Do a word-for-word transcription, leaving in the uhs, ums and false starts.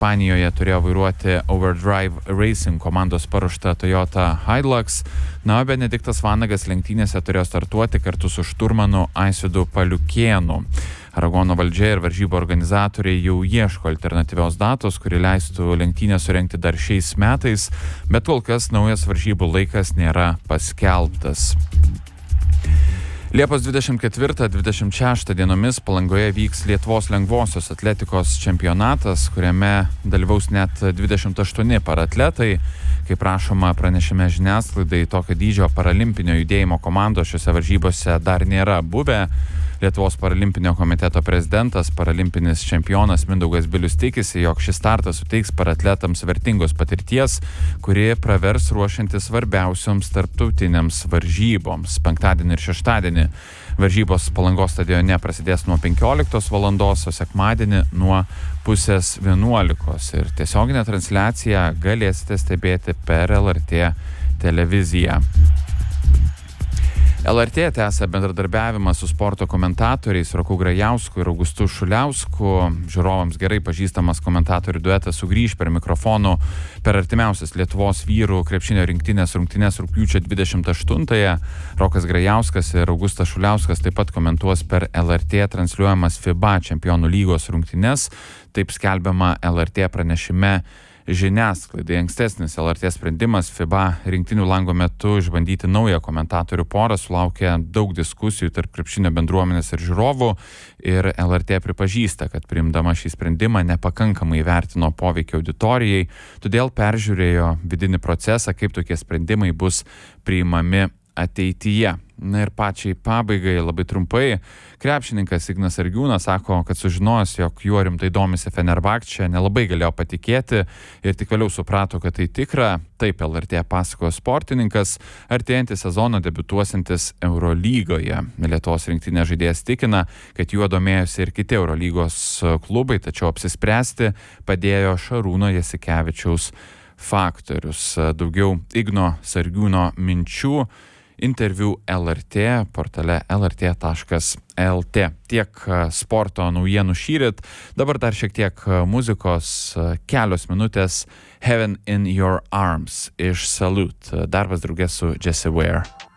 Ispanijoje turėjo vairuoti Overdrive Racing komandos paruoštą Toyota Hilux. Na, o Benediktas Vanagas lenktynėse turėjo startuoti kartu su šturmanu Aisvydu Paliukėnu. Aragono valdžia ir varžybų organizatoriai jau ieško alternatyvios datos, kuri leistų lenktynę surengti dar šiais metais, bet kol kas naujas varžybų laikas nėra paskelbtas. Liepos dvidešimt ketvirtą dvidešimt šeštą dienomis Palangoje vyks Lietuvos lengvosios atletikos čempionatas, kuriame dalyvaus net dvidešimt aštuoni paratletai. Kaip rašoma pranešime žiniasklaidai, tokio dydžio paralimpinio judėjimo komandos šiose varžybose dar nėra buvę. Lietuvos paralimpinio komiteto prezidentas, paralimpinis čempionas Mindaugas Bilius tikisi, jog šis startas suteiks paratletams vertingos patirties, kuri pravers ruošiantis svarbiausioms tarptautinėms varžyboms. Penktadienį ir šeštadienį varžybos Palangos stadione prasidės nuo penkioliktos valandos, o sekmadienį nuo pusės vienuolikos. Ir tiesioginę transliaciją galėsite stebėti per L R T televiziją. L R T tęsia bendradarbiavimą su sporto komentatoriais Roku Grajausku ir Augustu Šuliausku. Žiūrovams gerai pažįstamas komentatorių duetas sugrįš per mikrofonų per artimiausias Lietuvos vyrų krepšinio rinktinės rungtynes rugpjūčio dvidešimt aštuntąją. Rokas Grajauskas ir Augustas Šuliauskas taip pat komentuos per L R T transliuojamas FIBA čempionų lygos rungtynes. Taip skelbiama L R T pranešime žiniasklaidai. Ankstesnis L R T sprendimas FIBA rinktinių lango metu išbandyti naują komentatorių porą sulaukė daug diskusijų tarp krepšinio bendruomenės ir žiūrovų, ir L R T pripažįsta, kad priimdama šį sprendimą nepakankamai vertino poveikį auditorijai, todėl peržiūrėjo vidinį procesą, kaip tokie sprendimai bus priimami ateityje. Na ir pačiai pabaigai labai trumpai, krepšininkas Ignas Sargiūnas sako, kad sužinojęs, jog juo rimtai domisi Fenerbahčė, nelabai galėjo patikėti ir tik vėliau suprato, kad tai tikra. Taip L R T pasakojo sportininkas, artėjantį sezoną debiutuosintis Eurolygoje. Lietuvos rinktinės žaidėjas tikina, kad juo domėjosi ir kiti Eurolygos klubai, tačiau apsispręsti padėjo Šarūno Jasikevičiaus faktorius. Daugiau Igno Sargiūno minčių interviu L R T portale L R T taškas L T. Tiek sporto naujienų šįryt. Dabar dar šiek tiek muzikos, kelios minutės Heaven in Your Arms iš Salute. Darbas drauge su Jessie Ware.